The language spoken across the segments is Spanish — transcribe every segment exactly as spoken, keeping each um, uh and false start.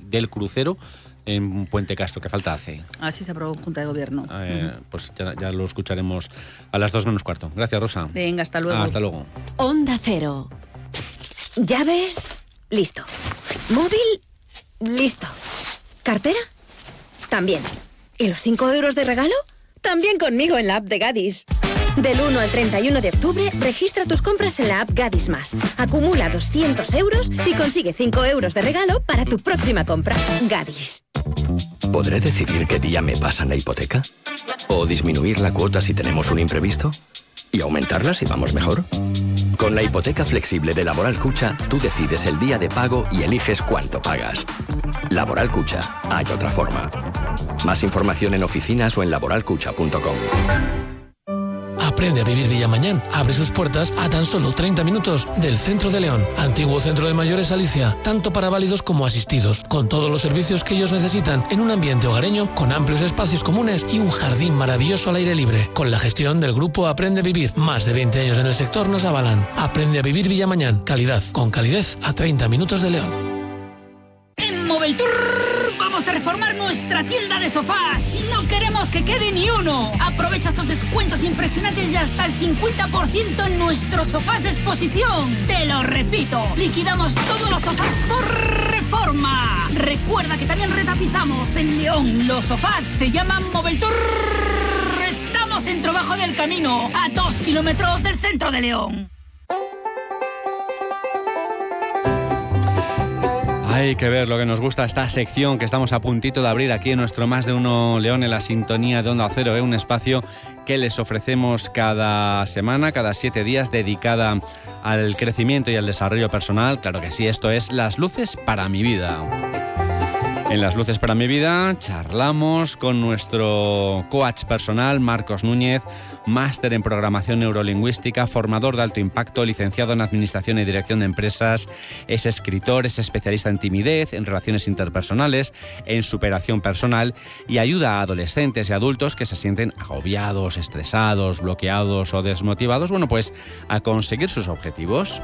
del crucero en Puente Castro, que falta hace. Así se aprobó en Junta de Gobierno. Eh, uh-huh. Pues ya, ya lo escucharemos a las dos menos cuarto. Gracias, Rosa. Venga, hasta luego. Ah, hasta luego. Onda Cero. Llaves, listo. Móvil, listo. ¿Cartera? También. ¿Y los cinco euros de regalo? También conmigo en la app de Gadis. Del uno al treinta y uno de octubre, registra tus compras en la app Gadis Más. Acumula doscientos euros y consigue cinco euros de regalo para tu próxima compra. Gadis. ¿Podré decidir qué día me pasan la hipoteca? ¿O disminuir la cuota si tenemos un imprevisto? ¿Y aumentarla si vamos mejor? Con la hipoteca flexible de Laboral Cucha, tú decides el día de pago y eliges cuánto pagas. Laboral Cucha, hay otra forma. Más información en oficinas o en laboral cucha punto com. Aprende a vivir Villamañán. Abre sus puertas a tan solo treinta minutos del centro de León. Antiguo centro de mayores Alicia, tanto para válidos como asistidos, con todos los servicios que ellos necesitan en un ambiente hogareño, con amplios espacios comunes y un jardín maravilloso al aire libre. Con la gestión del grupo Aprende a Vivir. Más de veinte años en el sector nos avalan. Aprende a vivir Villamañán. Calidad, con calidez a treinta minutos de León. En Moveltour vamos a reformar nuestra tienda de sofás y no queremos que quede ni uno. Aprovecha estos descuentos impresionantes y hasta el cincuenta por ciento en nuestros sofás de exposición. Te lo repito, liquidamos todos los sofás por reforma. Recuerda que también retapizamos en León. Los sofás se llaman Moveltour. Estamos en Trabajo del Camino, a dos kilómetros del centro de León. Hay que ver lo que nos gusta esta sección que estamos a puntito de abrir aquí en nuestro Más de Uno León, en la sintonía de Onda Cero, ¿eh? Un espacio que les ofrecemos cada semana, cada siete días, dedicada al crecimiento y al desarrollo personal. Claro que sí, esto es Las Luces para mi Vida. En Las Luces para mi Vida charlamos con nuestro coach personal, Marcos Núñez, máster en programación neurolingüística, formador de alto impacto, licenciado en administración y dirección de empresas, es escritor, es especialista en timidez, en relaciones interpersonales, en superación personal y ayuda a adolescentes y adultos que se sienten agobiados, estresados, bloqueados o desmotivados, bueno, pues a conseguir sus objetivos.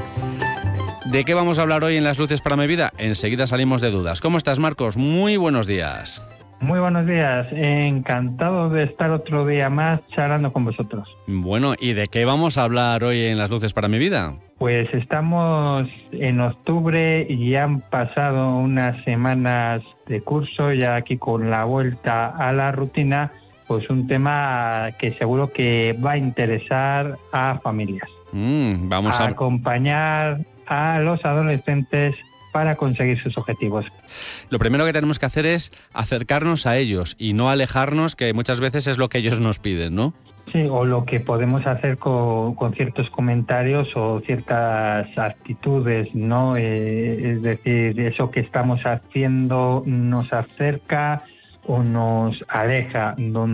¿De qué vamos a hablar hoy en Las Luces para mi Vida? Enseguida salimos de dudas. ¿Cómo estás, Marcos? Muy buenos días. Muy buenos días. Encantado de estar otro día más charlando con vosotros. Bueno, ¿y de qué vamos a hablar hoy en Las Luces para mi Vida? Pues estamos en octubre y han pasado unas semanas de curso, ya aquí con la vuelta a la rutina, pues un tema que seguro que va a interesar a familias. Mm, vamos a acompañar a los adolescentes para conseguir sus objetivos. Lo primero que tenemos que hacer es acercarnos a ellos y no alejarnos, que muchas veces es lo que ellos nos piden, ¿no? Sí, o lo que podemos hacer con, con ciertos comentarios o ciertas actitudes, ¿no? Eh, es decir, eso que estamos haciendo nos acerca o nos aleja,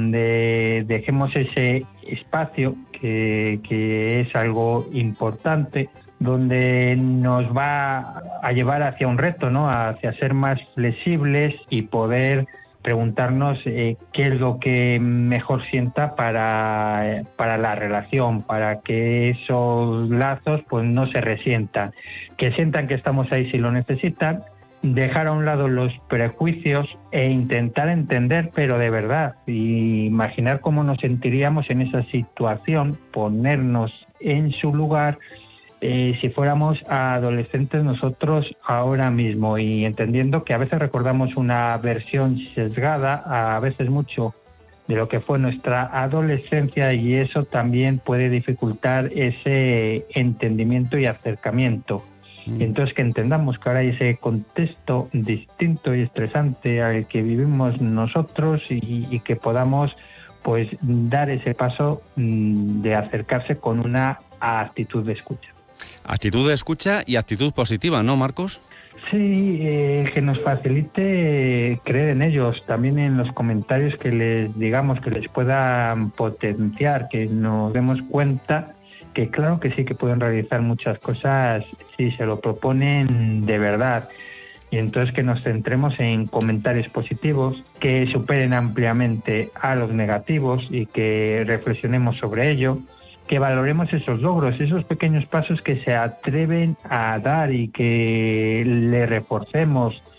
donde dejemos ese espacio que, que es algo importante, donde nos va a llevar hacia un reto, ¿no? Hacia ser más flexibles y poder preguntarnos eh, qué es lo que mejor sienta para, para la relación, para que esos lazos pues no se resientan, que sientan que estamos ahí si lo necesitan, dejar a un lado los prejuicios e intentar entender, pero de verdad, y imaginar cómo nos sentiríamos en esa situación, ponernos en su lugar, Eh, si fuéramos adolescentes nosotros ahora mismo, y entendiendo que a veces recordamos una versión sesgada, a veces mucho, de lo que fue nuestra adolescencia, y eso también puede dificultar ese entendimiento y acercamiento. Mm. Entonces que entendamos que ahora hay ese contexto distinto y estresante al que vivimos nosotros y, y que podamos pues dar ese paso mmm, de acercarse con una actitud de escucha. Actitud de escucha y actitud positiva, ¿no, Marcos? Sí, eh, que nos facilite creer en ellos, también en los comentarios que les digamos, que les puedan potenciar, que nos demos cuenta que claro que sí que pueden realizar muchas cosas si se lo proponen de verdad. Y entonces que nos centremos en comentarios positivos, que superen ampliamente a los negativos y que reflexionemos sobre ello, que valoremos esos logros, esos pequeños pasos que se atreven a dar y que le reforcemos